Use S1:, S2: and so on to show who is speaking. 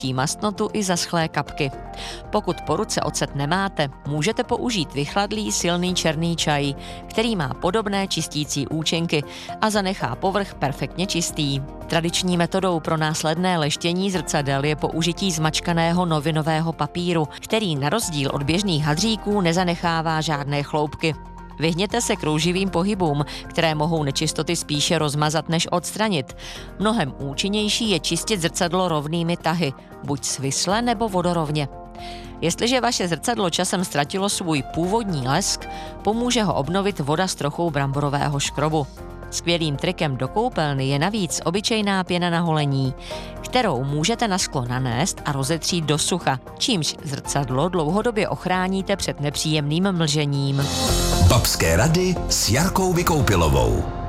S1: mastnotu i zaschlé kapky. Pokud po ruce ocet nemáte, můžete použít vychladlý silný černý čaj, který má podobné čistící účinky a zanechá povrch perfektně čistý. Tradiční metodou pro následné leštění zrcadel je použití zmačkaného novinového papíru, který na rozdíl od běžných hadříků nezanechává žádné chloupky. Vyhněte se krouživým pohybům, které mohou nečistoty spíše rozmazat než odstranit. Mnohem účinnější je čistit zrcadlo rovnými tahy, buď svisle nebo vodorovně. Jestliže vaše zrcadlo časem ztratilo svůj původní lesk, pomůže ho obnovit voda s trochou bramborového škrobu. Skvělým trikem do koupelny je navíc obyčejná pěna na holení, kterou můžete na sklo nanést a rozetřít do sucha, čímž zrcadlo dlouhodobě ochráníte před nepříjemným mlžením.
S2: Babské rady s Jarkou Vykoupilovou.